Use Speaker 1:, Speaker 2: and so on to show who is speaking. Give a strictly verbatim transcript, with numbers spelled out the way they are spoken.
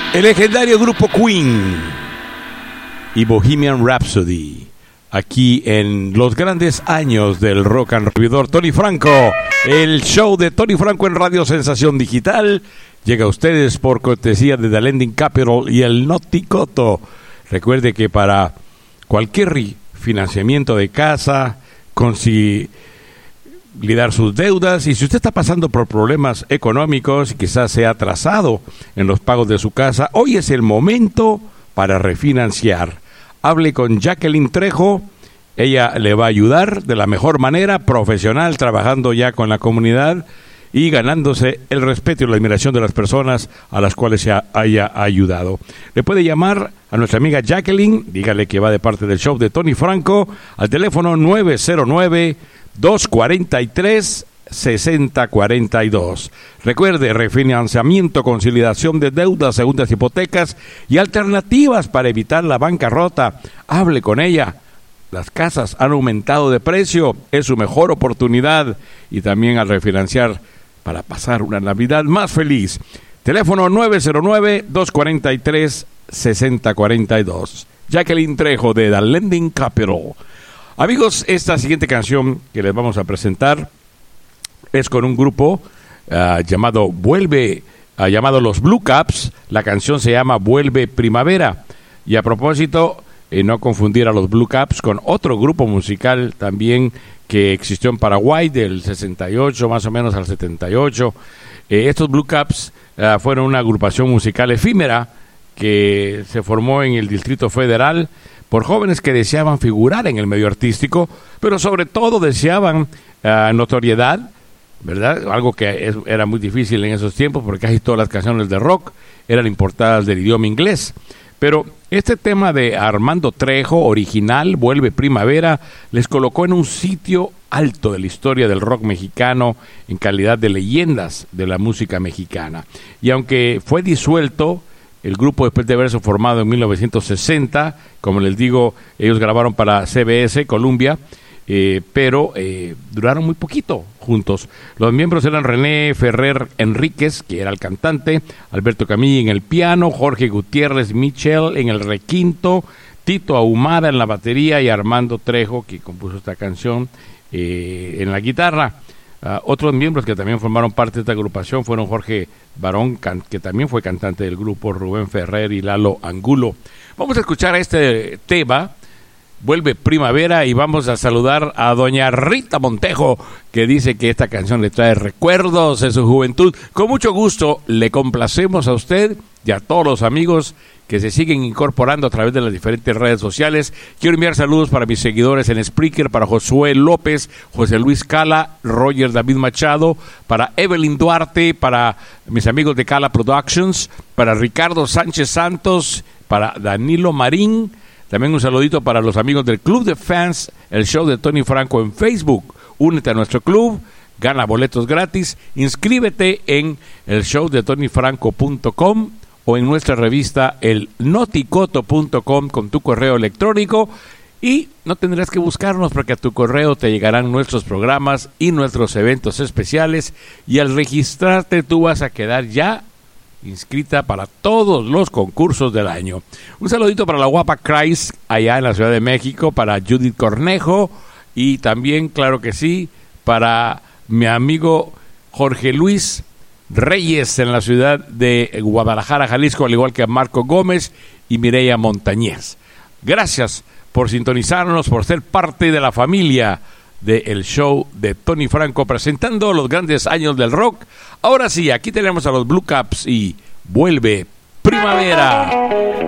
Speaker 1: El legendario grupo Queen y Bohemian Rhapsody, aquí en los grandes años del rock and roll. Tony Franco, el show de Tony Franco en Radio Sensación Digital, llega a ustedes por cortesía de The Lending Capital y el Noticoto. Recuerde que para cualquier financiamiento de casa, consolidar sus deudas, y si usted está pasando por problemas económicos y quizás se ha atrasado en los pagos de su casa, hoy es el momento para refinanciar. Hable con Jacqueline Trejo, ella le va a ayudar de la mejor manera, profesional, trabajando ya con la comunidad y ganándose el respeto y la admiración de las personas a las cuales se haya ayudado. Le puede llamar a nuestra amiga Jacqueline, dígale que va de parte del show de Tony Franco, al teléfono nueve cero nueve, dos cuatro tres, seis cero cuatro dos. Recuerde, refinanciamiento, conciliación de deudas, segundas hipotecas y alternativas para evitar la bancarrota. Hable con ella. Las casas han aumentado de precio, es su mejor oportunidad, y también al refinanciar para pasar una Navidad más feliz. Teléfono nueve cero nueve, dos cuatro tres, seis cero cuatro dos. Jacqueline Trejo de The Lending Capital. Amigos, esta siguiente canción que les vamos a presentar es con un grupo uh, llamado Vuelve, uh, llamado Los Blue Caps. La canción se llama Vuelve Primavera. Y a propósito, eh, no confundir a los Blue Caps con otro grupo musical también que existió en Paraguay del sesenta y ocho más o menos al setenta y ocho. Eh, estos Blue Caps uh, fueron una agrupación musical efímera que se formó en el Distrito Federal por jóvenes que deseaban figurar en el medio artístico, pero sobre todo deseaban uh, notoriedad, ¿verdad? Algo que es, era muy difícil en esos tiempos, porque casi todas las canciones de rock eran importadas del idioma inglés. Pero este tema de Armando Trejo, original, Vuelve Primavera, les colocó en un sitio alto de la historia del rock mexicano en calidad de leyendas de la música mexicana. Y aunque fue disuelto el grupo después de haberse formado en mil novecientos sesenta, como les digo, ellos grabaron para C B S, Columbia, eh, pero eh, duraron muy poquito juntos. Los miembros eran René Ferrer Enríquez, que era el cantante, Alberto Camilla en el piano, Jorge Gutiérrez Michel en el requinto, Tito Ahumada en la batería y Armando Trejo, que compuso esta canción, eh, en la guitarra. Uh, otros miembros que también formaron parte de esta agrupación fueron Jorge Barón, can- que también fue cantante del grupo, Rubén Ferrer y Lalo Angulo. Vamos a escuchar este tema, Vuelve Primavera, y vamos a saludar a doña Rita Montejo, que dice que esta canción le trae recuerdos de su juventud. Con mucho gusto le complacemos a usted y a todos los amigos que se siguen incorporando a través de las diferentes redes sociales. Quiero enviar saludos para mis seguidores en Spreaker, para Josué López, José Luis Cala, Roger David Machado, para Evelyn Duarte, para mis amigos de Cala Productions, para Ricardo Sánchez Santos, para Danilo Marín. También un saludito para los amigos del Club de Fans, el show de Tony Franco en Facebook. Únete a nuestro club, gana boletos gratis, inscríbete en el show de tony franco punto com o en nuestra revista el noticoto punto com con tu correo electrónico, y no tendrás que buscarnos porque a tu correo te llegarán nuestros programas y nuestros eventos especiales, y al registrarte tú vas a quedar ya inscrita para todos los concursos del año. Un saludito para la guapa Christ allá en la Ciudad de México, para Judith Cornejo, y también, claro que sí, para mi amigo Jorge Luis Reyes en la ciudad de Guadalajara, Jalisco, al igual que a Marco Gómez y Mireya Montañez. Gracias por sintonizarnos, por ser parte de la familia del show de Tony Franco, presentando los grandes años del rock. Ahora sí, aquí tenemos a los Blue Caps y Vuelve Primavera.